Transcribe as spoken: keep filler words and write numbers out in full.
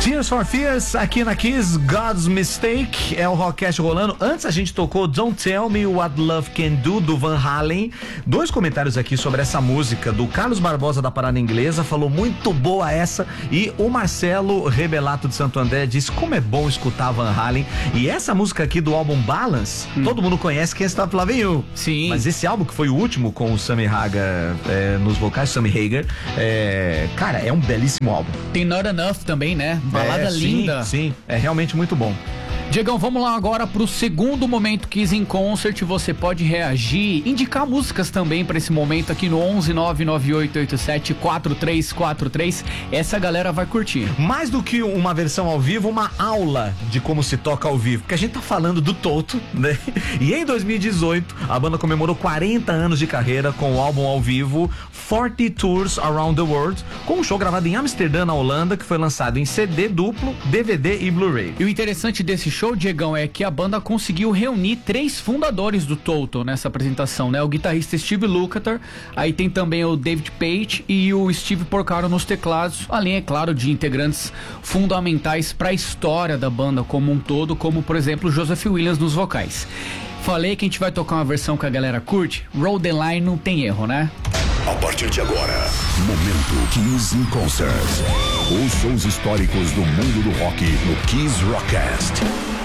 Tears for Fears aqui na Kiss, God's Mistake, é o Rockcast rolando. Antes a gente tocou Don't Tell Me What Love Can Do, do Van Halen. Dois comentários aqui sobre essa música do Carlos Barbosa da Parada Inglesa, falou muito boa essa, e o Marcelo Rebelato de Santo André disse como é bom escutar Van Halen. E essa música aqui do álbum Balance, hum. todo mundo conhece quem está Flavinho. Sim. Mas esse álbum que foi o último com o Sammy Hagar é, nos vocais, Sammy Hagar, é, cara, é um belíssimo álbum. Tem Not Enough também, né? Balada é, linda. Sim, sim, é realmente muito bom. Diegão, vamos lá agora pro segundo momento Kiss in Concert. Você pode reagir, indicar músicas também pra esse momento aqui no onze nove nove oito oito sete quatro três quatro três. Essa galera vai curtir. Mais do que uma versão ao vivo, uma aula de como se toca ao vivo, porque a gente tá falando do Toto, né? E em dois mil e dezoito, a banda comemorou quarenta anos de carreira com o álbum ao vivo quarenta Tours Around the World, com um show gravado em Amsterdã, na Holanda, que foi lançado em C D duplo, D V D e Blu-ray. E o interessante desse show, Diegão, é que a banda conseguiu reunir três fundadores do Toto nessa apresentação, né? O guitarrista Steve Lukather, aí tem também o David Page e o Steve Porcaro nos teclados, além, é claro, de integrantes fundamentais para a história da banda como um todo, como, por exemplo, Joseph Williams nos vocais. Falei que a gente vai tocar uma versão que a galera curte. Roll the Line não tem erro, né? A partir de agora, momento Kiss in Concert. Os shows históricos do mundo do rock no Kiss Rockcast.